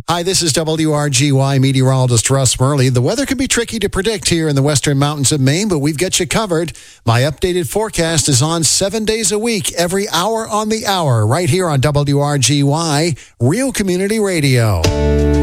Hi, this is WRGY meteorologist Russ Murley. The weather can be tricky to predict here in the western mountains of Maine, but we've got you covered. My updated forecast is on 7 days a week, every hour on the hour, right here on WRGY, Real Community Radio.